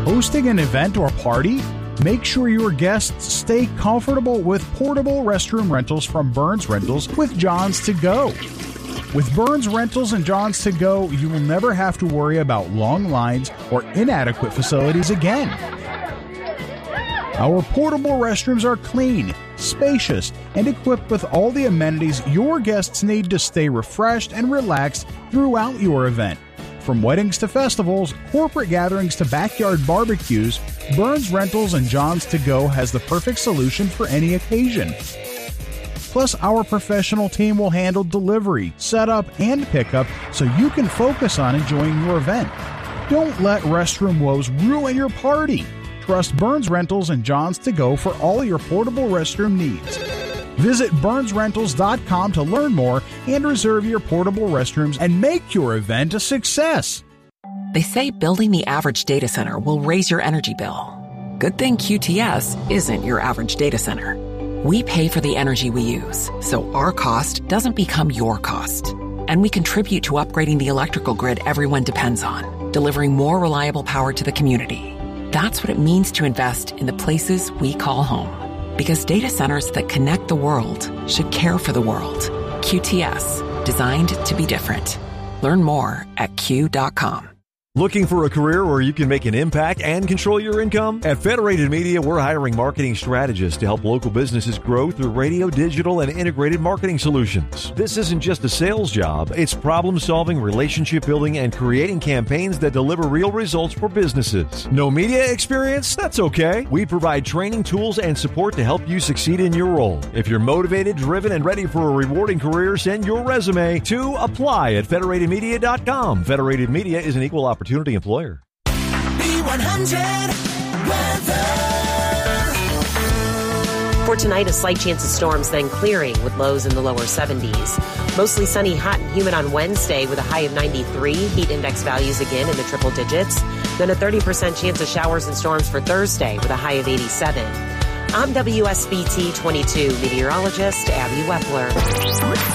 Hosting an event or party? Make sure your guests stay comfortable with portable restroom rentals from Burns Rentals with Johns to Go. With Burns Rentals and Johns to Go, you will never have to worry about long lines or inadequate facilities again. Our portable restrooms are clean, spacious, and equipped with all the amenities your guests need to stay refreshed and relaxed throughout your event. From weddings to festivals, corporate gatherings to backyard barbecues, Burns Rentals and Johns to Go has the perfect solution for any occasion. Plus, our professional team will handle delivery, setup, and pickup so you can focus on enjoying your event. Don't let restroom woes ruin your party. Trust Burns Rentals and Johns to Go for all your portable restroom needs. Visit burnsrentals.com to learn more and reserve your portable restrooms and make your event a success. They say building the average data center will raise your energy bill. Good thing QTS isn't your average data center. We pay for the energy we use, so our cost doesn't become your cost. And we contribute to upgrading the electrical grid everyone depends on, delivering more reliable power to the community. That's what it means to invest in the places we call home. Because data centers that connect the world should care for the world. QTS, designed to be different. Learn more at Q.com. Looking for a career where you can make an impact and control your income? At Federated Media, we're hiring marketing strategists to help local businesses grow through radio, digital, and integrated marketing solutions. This isn't just a sales job. It's problem-solving, relationship-building, and creating campaigns that deliver real results for businesses. No media experience? That's okay. We provide training, tools, and support to help you succeed in your role. If you're motivated, driven, and ready for a rewarding career, send your resume to apply at federatedmedia.com. Federated Media is an equal opportunity employer. B100 weather. For tonight, a slight chance of storms, then clearing with lows in the lower 70s. Mostly sunny, hot, and humid on Wednesday with a high of 93. Heat index values again in the triple digits. Then a 30% chance of showers and storms for Thursday with a high of 87. I'm WSBT 22 meteorologist Abby Wepler.